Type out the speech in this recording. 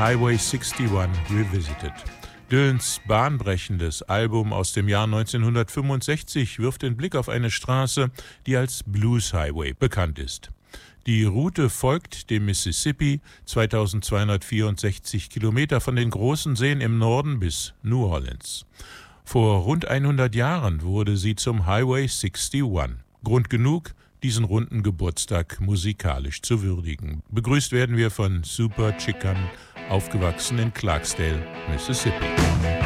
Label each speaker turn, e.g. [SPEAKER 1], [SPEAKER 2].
[SPEAKER 1] Highway 61 Revisited. Dylans bahnbrechendes Album aus dem Jahr 1965 wirft den Blick auf eine Straße, die als Blues Highway bekannt ist. Die Route folgt dem Mississippi, 2264 Kilometer von den großen Seen im Norden bis New Orleans. Vor rund 100 Jahren wurde sie zum Highway 61. Grund genug, diesen runden Geburtstag musikalisch zu würdigen. Begrüßt werden wir von Super Chicken, aufgewachsen in Clarksdale, Mississippi.